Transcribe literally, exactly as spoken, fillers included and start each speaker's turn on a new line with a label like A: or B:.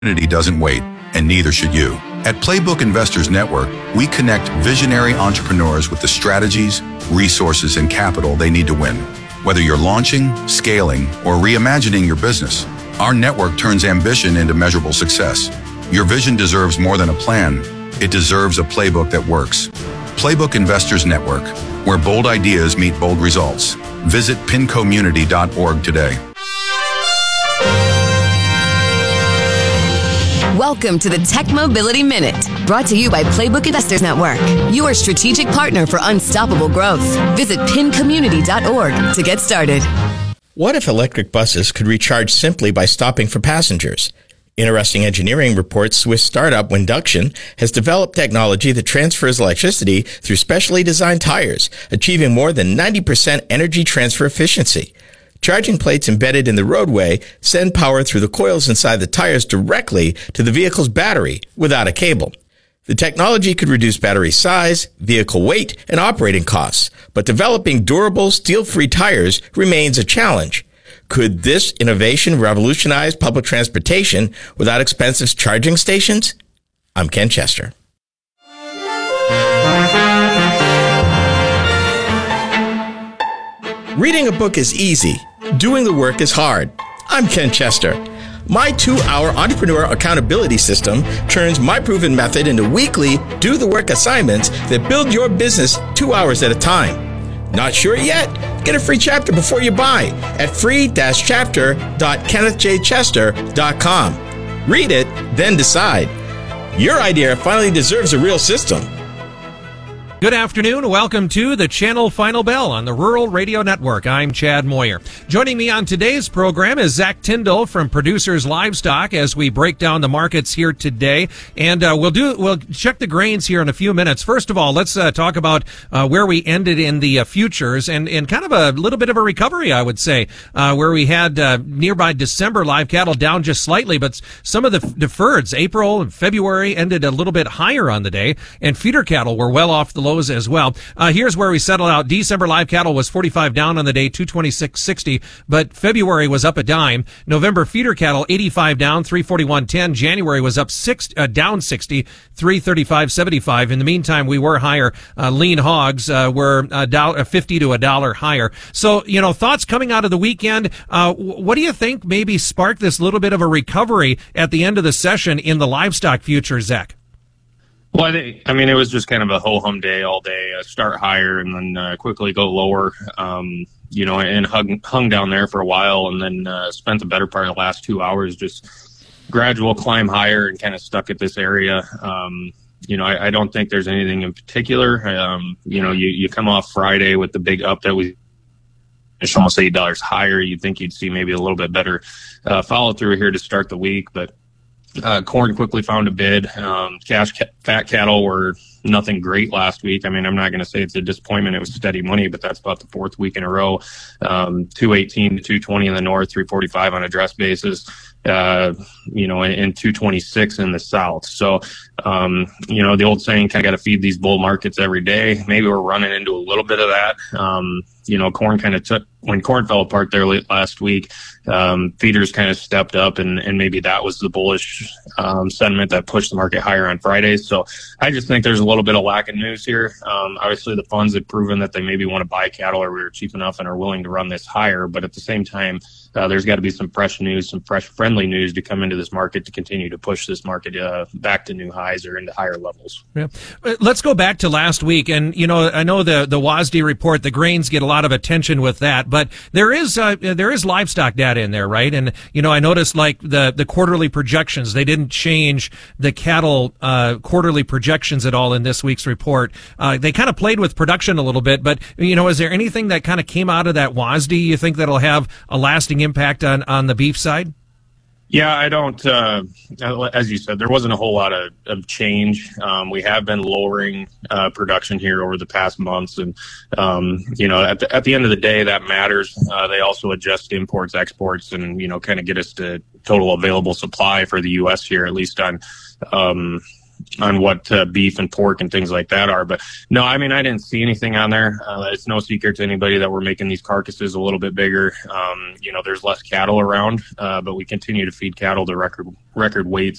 A: Opportunity doesn't wait, and neither should you. At Playbook Investors Network, we connect visionary entrepreneurs with the strategies, resources, and capital they need to win. Whether you're launching, scaling, or reimagining your business, our network turns ambition into measurable success. Your vision deserves more than a plan. It deserves a playbook that works. Playbook Investors Network, where bold ideas meet bold results. Visit pincommunity dot org today.
B: Welcome to the Tech Mobility Minute, brought to you by Playbook Investors Network, your strategic partner for unstoppable growth. Visit pin community dot org to get started.
C: What if electric buses could recharge simply by stopping for passengers? Interesting engineering reports Swiss startup Winduction has developed technology that transfers electricity through specially designed tires, achieving more than ninety percent energy transfer efficiency. Charging plates embedded in the roadway send power through the coils inside the tires directly to the vehicle's battery without a cable. The technology could reduce battery size, vehicle weight, and operating costs, but developing durable, steel-free tires remains a challenge. Could this innovation revolutionize public transportation without expensive charging stations? I'm Ken Chester. Reading a book is easy. Doing the work is hard. I'm Ken Chester. My two-hour entrepreneur accountability system turns my proven method into weekly do-the-work assignments that build your business two hours at a time. Not sure yet? Get a free chapter before you buy at free dash chapter dot kenneth j chester dot com. Read it, then decide. Your idea finally deserves a real system.
D: Good afternoon. Welcome to the Channel Final Bell on the Rural Radio Network. I'm Chad Moyer. Joining me on today's program is Zach Tyndall from Producers Livestock as we break down the markets here today. And uh, we'll do we'll check the grains here in a few minutes. First of all, let's uh, talk about uh, where we ended in the uh, futures and, and kind of a little bit of a recovery, I would say, uh, where we had uh, nearby December live cattle down just slightly, but some of the deferreds, April and February, ended a little bit higher on the day, and feeder cattle were well off the low as well. Uh, here's where we settled out. December live cattle was forty-five down on the day, two twenty-six sixty, but February was up a dime. November feeder cattle eighty-five down, three forty-one ten. January was up six, uh, down sixty, three thirty-five seventy-five. In the meantime, we were higher. Uh, lean hogs uh, were a dollar, fifty to a dollar higher. So, you know, thoughts coming out of the weekend. Uh, what do you think maybe sparked this little bit of a recovery at the end of the session in the livestock futures, Zach?
E: Well, I think, I mean, it was just kind of a ho-hum day all day, uh, start higher and then uh, quickly go lower, um, you know, and hung, hung down there for a while and then uh, spent the better part of the last two hours just gradual climb higher and kind of stuck at this area. Um, you know, I, I don't think there's anything in particular. Um, you know, you, you come off Friday with the big up that we it's almost eight dollars higher. You'd think you'd see maybe a little bit better uh, follow through here to start the week, but Uh, corn quickly found a bid. Um, cash ca- fat cattle were nothing great last week. I mean, I'm not going to say it's a disappointment. It was steady money, but that's about the fourth week in a row. Um, two eighteen to two twenty in the north, three forty-five on a dress basis, uh, you know, and, and two twenty-six in the south. So, um, you know, the old saying, kind of got to feed these bull markets every day. Maybe we're running into a little bit of that. Um, you know, corn kind of took, when corn fell apart there late last week, um, feeders kind of stepped up and, and maybe that was the bullish, um, sentiment that pushed the market higher on Fridays. So I just think there's a little bit of lack of news here. Um, obviously the funds have proven that they maybe want to buy cattle or we are cheap enough and are willing to run this higher. But at the same time, uh, there's got to be some fresh news, some fresh friendly news to come into this market to continue to push this market, uh, back to new highs or into higher levels.
D: Yeah. Let's go back to last week. And, you know, I know the, the W A S D report, the grains get a lot of attention with that, but there is, uh, there is livestock data in there, right? And, you know, I noticed like the, the quarterly projections, they didn't change the cattle, uh, quarterly projections at all in this week's report. Uh, they kind of played with production a little bit, but, you know, is there anything that kind of came out of that W A S D you think that'll have a lasting impact on, on the beef side?
E: Yeah, I don't, uh, as you said, there wasn't a whole lot of, of change. Um, we have been lowering uh, production here over the past months. And, um, you know, at the, at the end of the day, that matters. Uh, they also adjust imports, exports, and, you know, kind of get us to total available supply for the U S here, at least on, um, on what uh, beef and pork and things like that are. But no, I mean, I didn't see anything on there. Uh, it's no secret to anybody that we're making these carcasses a little bit bigger. Um, you know, there's less cattle around, uh, but we continue to feed cattle to record record weights.